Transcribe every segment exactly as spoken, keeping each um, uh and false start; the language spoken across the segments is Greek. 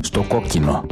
Στο κόκκινο.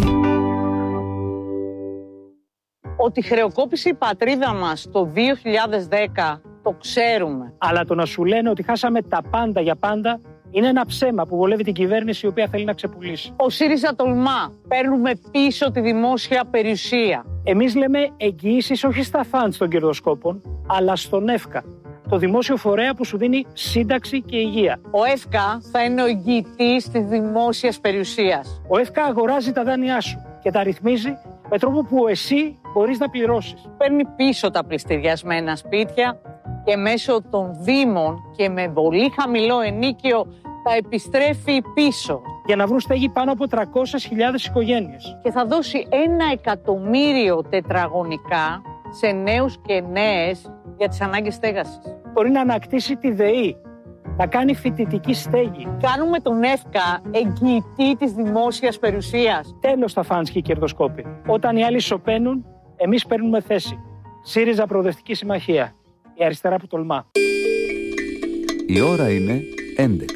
Ότι χρεοκόπησε η πατρίδα μας το δύο χιλιάδες δέκα το ξέρουμε. Αλλά το να σου λένε ότι χάσαμε τα πάντα για πάντα είναι ένα ψέμα που βολεύει την κυβέρνηση η οποία θέλει να ξεπουλήσει. Ο ΣΥΡΙΖΑ τολμά. Παίρνουμε πίσω τη δημόσια περιουσία. Εμείς λέμε εγγυήσεις όχι στα φαντ των κερδοσκόπων, αλλά στον ΕΦΚΑ, το δημόσιο φορέα που σου δίνει σύνταξη και υγεία. Ο ΕΦΚΑ θα είναι ο εγγυητής της δημόσιας περιουσίας. Ο ΕΦΚΑ αγοράζει τα δάνειά σου και τα ρυθμίζει με τρόπο που εσύ μπορείς να πληρώσεις. Παίρνει πίσω τα πληστηριασμένα σπίτια και μέσω των δήμων και με πολύ χαμηλό ενίκιο τα επιστρέφει πίσω. Για να βρουν στέγη πάνω από τριακόσιες χιλιάδες οικογένειες. Και θα δώσει ένα εκατομμύριο τετραγωνικά σε νέους και νέες για τις ανάγκες στέγασης. Μπορεί να ανακτήσει τη ΔΕΗ, να κάνει φοιτητική στέγη. Κάνουμε τον ΕΦΚΑ εγγυητή της δημόσιας περιουσίας. Τέλος τα φαντς και οι κερδοσκόποι. Όταν οι άλλοι σωπαίνουν, εμείς παίρνουμε θέση. ΣΥΡΙΖΑ Προοδευτική Συμμαχία. Η αριστερά που τολμά. Η ώρα είναι έντεκα.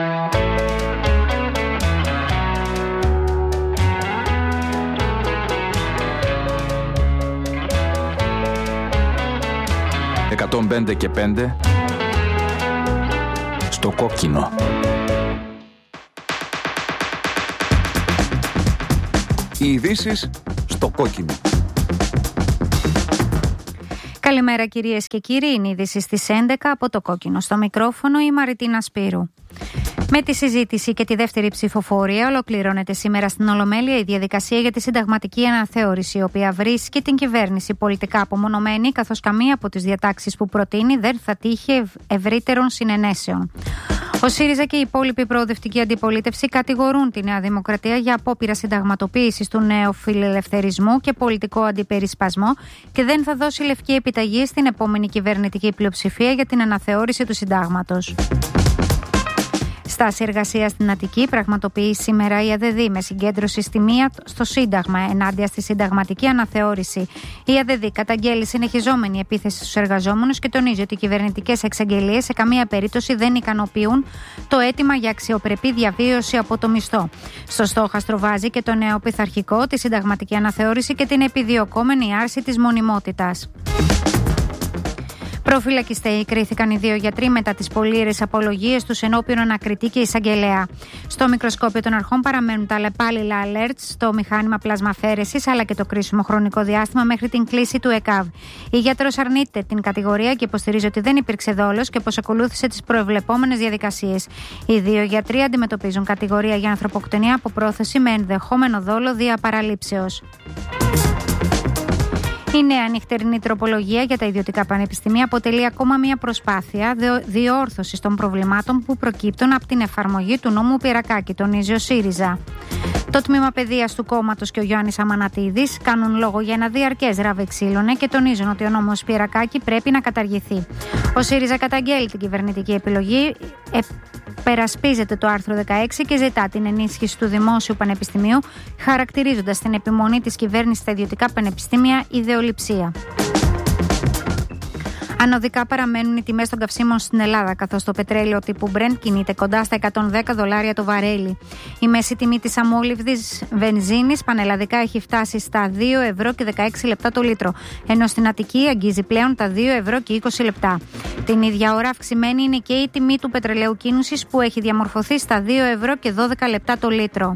εκατόν πέντε και πέντε στο κόκκινο. Οι ειδήσεις στο κόκκινο. Καλημέρα κυρίες και κύριοι, είναι η είδηση στις έντεκα από το κόκκινο. Στο μικρόφωνο η Μαριτίνα Σπύρου. Με τη συζήτηση και τη δεύτερη ψηφοφορία ολοκληρώνεται σήμερα στην Ολομέλεια η διαδικασία για τη συνταγματική αναθεώρηση, η οποία βρίσκει την κυβέρνηση πολιτικά απομονωμένη, καθώς καμία από τις διατάξεις που προτείνει δεν θα τύχει ευρύτερων συνενέσεων. Ο ΣΥΡΙΖΑ και η υπόλοιπη προοδευτική αντιπολίτευση κατηγορούν τη Νέα Δημοκρατία για απόπειρα συνταγματοποίησης του νεοφιλελευθερισμού και πολιτικό αντιπερισπασμό και δεν θα δώσει λευκή επιταγή στην επόμενη κυβερνητική πλειοψηφία για την αναθεώρηση του συντάγματος. Στάση εργασία στην Αττική πραγματοποιεί σήμερα η ΑΔΕΔΗ με συγκέντρωση στη μία στο Σύνταγμα ενάντια στη συνταγματική αναθεώρηση. Η ΑΔΕΔΗ καταγγέλει συνεχιζόμενη επίθεση στους εργαζόμενους και τονίζει ότι οι κυβερνητικές εξαγγελίες σε καμία περίπτωση δεν ικανοποιούν το αίτημα για αξιοπρεπή διαβίωση από το μισθό. Στο στόχαστρο βάζει και το νέο πειθαρχικό, τη συνταγματική αναθεώρηση και την επιδιωκόμενη άρση της μονιμότητας. Προφυλακιστέοι κρίθηκαν οι δύο γιατροί μετά τις πολύερες απολογίες τους ενώπιον ανακριτή και εισαγγελέα. Στο μικροσκόπιο των αρχών παραμένουν τα αλλεπάλληλα alerts στο μηχάνημα πλασμαφέρεσης αλλά και το κρίσιμο χρονικό διάστημα μέχρι την κλίση του ΕΚΑΒ. Η γιατρός αρνείται την κατηγορία και υποστηρίζει ότι δεν υπήρξε δόλος και πως ακολούθησε τις προεβλεπόμενες διαδικασίες. Οι δύο γιατροί αντιμετωπίζουν κατηγορία για ανθρωποκτονία από πρόθεση με ενδεχόμενο δόλο δια παραλήψεως. Η νέα νυχτερινή τροπολογία για τα ιδιωτικά πανεπιστήμια αποτελεί ακόμα μια προσπάθεια διόρθωσης των προβλημάτων που προκύπτουν από την εφαρμογή του νόμου Πυρακάκη, τονίζει ο ΣΥΡΙΖΑ. Το τμήμα παιδείας του κόμματος και ο Γιάννης Αμανατίδης κάνουν λόγο για ένα διαρκές ραβεξίλωνε και τονίζουν ότι ο νόμος Πυρακάκη πρέπει να καταργηθεί. Ο ΣΥΡΙΖΑ καταγγέλει την κυβερνητική επιλογή, ε, περασπίζεται το άρθρο δεκαέξι και ζητά την ενίσχυση του Δημόσιου Πανεπιστημίου, χαρακτηρίζοντας την επιμονή της κυβέρνησης στα ιδιωτικά πανεπιστήμια ιδεολειψία. Ανωδικά παραμένουν οι τιμές των καυσίμων στην Ελλάδα, καθώς το πετρέλαιο τύπου Brent κινείται κοντά στα εκατόν δέκα δολάρια το βαρέλι. Η μέση τιμή της αμόλυβδης βενζίνης πανελλαδικά έχει φτάσει στα δύο ευρώ και δεκαέξι λεπτά το λίτρο, ενώ στην Αττική αγγίζει πλέον τα δύο ευρώ και είκοσι λεπτά. Την ίδια ώρα αυξημένη είναι και η τιμή του πετρελαίου κίνησης που έχει διαμορφωθεί στα δύο ευρώ και δώδεκα λεπτά το λίτρο.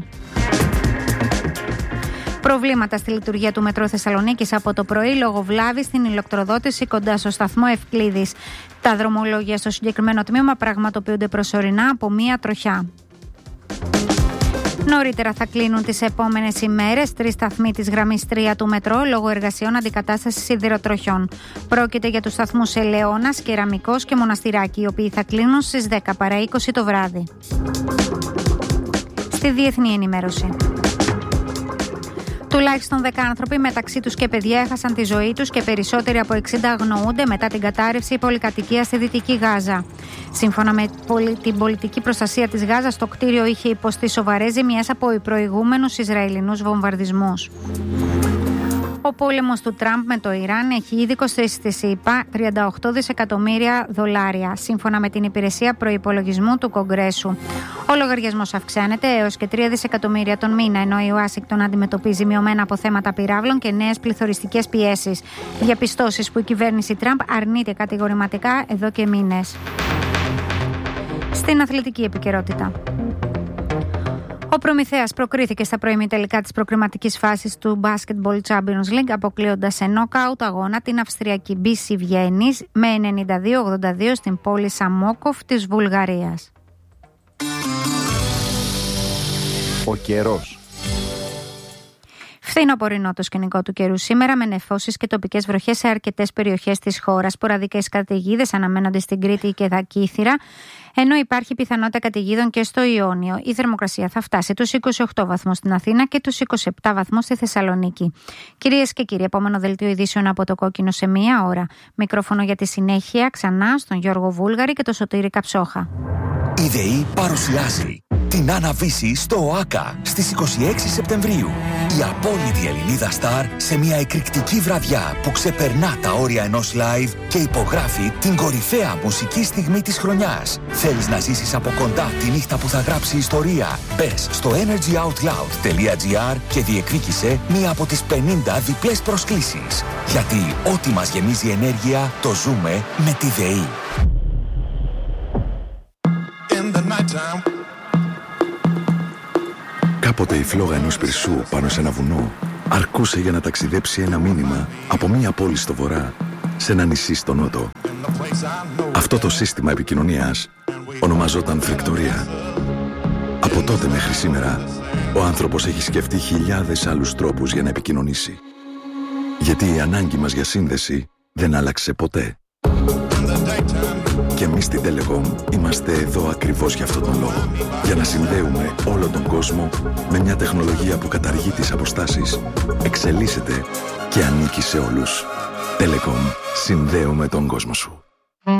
Προβλήματα στη λειτουργία του Μετρό Θεσσαλονίκης από το πρωί λόγω βλάβης στην ηλεκτροδότηση κοντά στο σταθμό Ευκλήδης. Τα δρομολόγια στο συγκεκριμένο τμήμα πραγματοποιούνται προσωρινά από μία τροχιά. Νωρίτερα θα κλείνουν τις επόμενες ημέρες τρεις σταθμοί της γραμμής τρία του Μετρό λόγω εργασιών αντικατάστασης σιδηροτροχιών. Πρόκειται για τους σταθμούς Ελαιώνας, Κεραμικός και Μοναστηράκι, οι οποίοι θα κλείνουν στις δέκα παρά είκοσι το βράδυ. Στη διεθνή ενημέρωση. Τουλάχιστον δέκα άνθρωποι, μεταξύ τους και παιδιά, έχασαν τη ζωή τους και περισσότεροι από εξήντα αγνοούνται μετά την κατάρρευση πολυκατοικίας στη Δυτική Γάζα. Σύμφωνα με την πολιτική προστασία της Γάζας, το κτίριο είχε υποστεί σοβαρές ζημιές από προηγούμενους Ισραηλινούς βομβαρδισμούς. Ο πόλεμος του Τραμπ με το Ιράν έχει ήδη κοστίσει στη ΣΥΠΑ τριάντα οκτώ δισεκατομμύρια δολάρια, σύμφωνα με την υπηρεσία προϋπολογισμού του Κογκρέσου. Ο λογαριασμός αυξάνεται έως και τρία δισεκατομμύρια τον μήνα, ενώ η Ουάσιγκτον αντιμετωπίζει μειωμένα αποθέματα πυράβλων και νέες πληθωριστικές πιέσεις. Διαπιστώσεις που η κυβέρνηση Τραμπ αρνείται κατηγορηματικά εδώ και μήνες. Στην αθλητική επικαιρότητα. Ο Προμηθέας προκρίθηκε στα προημιτελικά της προκριματικής φάσης του Basketball Champions League, αποκλείοντας σε νόκαουτ αγώνα την Αυστριακή μπι σι Βιέννης με ενενήντα δύο ογδόντα δύο στην πόλη Σαμόκοφ της Βουλγαρίας. Ο καιρός. Φθινοπορεινό το σκηνικό του καιρού σήμερα, με νεφώσεις και τοπικές βροχές σε αρκετές περιοχές της χώρας. Σποραδικές καταιγίδες αναμένονται στην Κρήτη και Δακήθυρα, ενώ υπάρχει πιθανότητα καταιγίδων και στο Ιόνιο. Η θερμοκρασία θα φτάσει τους είκοσι οκτώ βαθμούς στην Αθήνα και τους είκοσι επτά βαθμούς στη Θεσσαλονίκη. Κυρίες και κύριοι, επόμενο δελτίο ειδήσεων από το Κόκκινο σε μία ώρα. Μικρόφωνο για τη συνέχεια ξανά στον Γιώργο Βούλγαρη και τον Σωτήρη Καψόχα. Η ΔΕΗ παρουσιάζει την Αναβίση στο ΟΑΚΑ στις είκοσι έξι Σεπτεμβρίου. Η απόλυτη Ελληνίδα στάρ σε μια εκρηκτική βραδιά που ξεπερνά τα όρια ενός live και υπογράφει την κορυφαία μουσική στιγμή της χρονιάς. Θέλεις να ζήσεις από κοντά τη νύχτα που θα γράψει ιστορία? Μπες στο energy out loud τελεία τζι άρ και διεκδίκησε μία από τις πενήντα διπλές προσκλήσεις. Γιατί ό,τι μας γεμίζει ενέργεια το ζούμε με τη ΔΕΗ. Κάποτε η φλόγα ενός πυρσού πάνω σε ένα βουνό αρκούσε για να ταξιδέψει ένα μήνυμα από μία πόλη στο βορρά σε ένα νησί στο νότο. Αυτό το σύστημα επικοινωνίας ονομαζόταν φρικτορία. Από τότε μέχρι σήμερα ο άνθρωπος έχει σκεφτεί χιλιάδες άλλους τρόπους για να επικοινωνήσει. Γιατί η ανάγκη μας για σύνδεση δεν άλλαξε ποτέ. Και εμείς στην Telecom είμαστε εδώ ακριβώς για αυτόν τον λόγο. Για να συνδέουμε όλο τον κόσμο με μια τεχνολογία που καταργεί τις αποστάσεις, εξελίσσεται και ανήκει σε όλους. Telecom. Συνδέουμε τον κόσμο σου.